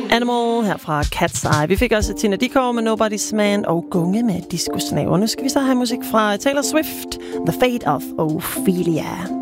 Animal her fra Cat's Eye. Vi fik også Tina Dickow med Nobody's Man og Gunge med Disco Snave. Nu skal vi så have musik fra Taylor Swift, The Fate of Ophelia.